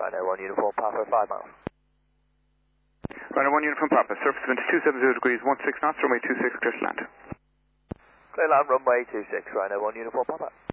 Rhino 1 Uniform Papa, 5 miles. Rhino 1 Uniform Papa, surface wind 270 degrees, 16 knots, runway 26, clear to land. Clear land, runway 26, Rhino 1 Uniform Papa.